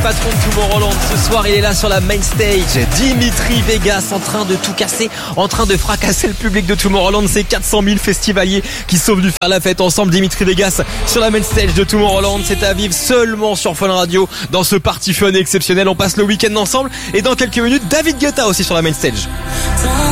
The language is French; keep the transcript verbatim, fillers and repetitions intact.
patron de Tomorrowland. Ce soir, il est là sur la main stage. Dimitri Vegas en train de tout casser, en train de fracasser le public de Tomorrowland. C'est quatre cent mille festivaliers qui sont venus faire la fête ensemble. Dimitri Vegas sur la main stage de Tomorrowland. C'est à vivre seulement sur Fun Radio dans ce party fun exceptionnel. On passe le week-end ensemble et dans quelques minutes, David Guetta aussi sur la main stage.